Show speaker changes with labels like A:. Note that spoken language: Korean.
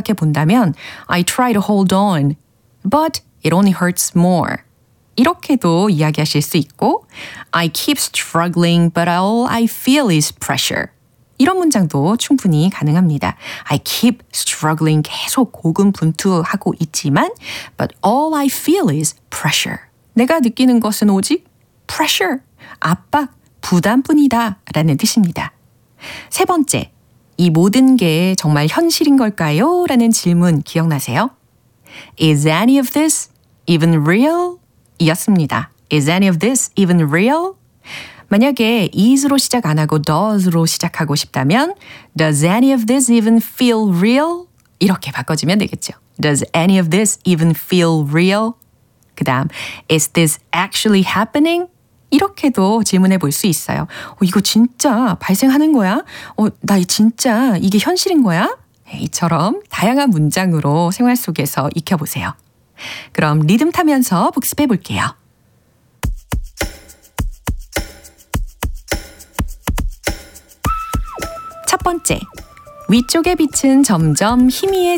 A: 생각해 본다면 I try to hold on, but it only hurts more. 이렇게도 이야기하실 수 있고 I keep struggling, but all I feel is pressure. 이런 문장도 충분히 가능합니다. I keep struggling, 계속 고군분투하고 있지만 but all I feel is pressure. 내가 느끼는 것은 오직 pressure, 압박, 부담뿐이다 라는 뜻입니다. 세 번째, 이 모든 게 정말 현실인 걸까요? 라는 질문 기억나세요? Is any of this even real? 이었습니다. Is any of this even real? 만약에 is로 시작 안 하고 does로 시작하고 싶다면 Does any of this even feel real? 이렇게 바꿔주면 되겠죠. Does any of this even feel real? 그 다음 Is this actually happening? 이렇게도 질문해 볼 수 있어요. 이거 진짜 발생하는 거야? 나 진짜 이게 현실인 거야? 이처럼 다양한 문장으로 생활 속에서 익혀보세요. 그럼 리듬 타면서 복습해 볼게요. 첫 번째, 위쪽의 빛은 점점 희미해